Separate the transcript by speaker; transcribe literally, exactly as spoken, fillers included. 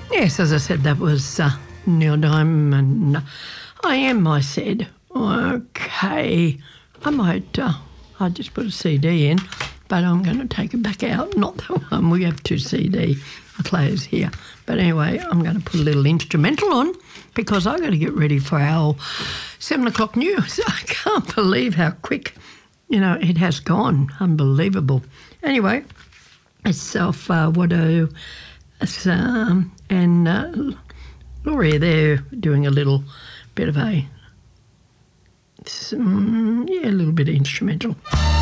Speaker 1: Yes, as I said, that was uh, Neil Diamond. I am, I said. Okay, I might, uh, I just put a C D in, but I'm going to take it back out. Not that one, we have two C D players here. But anyway, I'm going to put a little instrumental on because I've got to get ready for our seven o'clock news. I can't believe how quick, you know, it has gone. Unbelievable. Anyway, it's off uh, Wado um, and uh, Laurie, they're doing a little bit of a, some, yeah, a little bit of instrumental.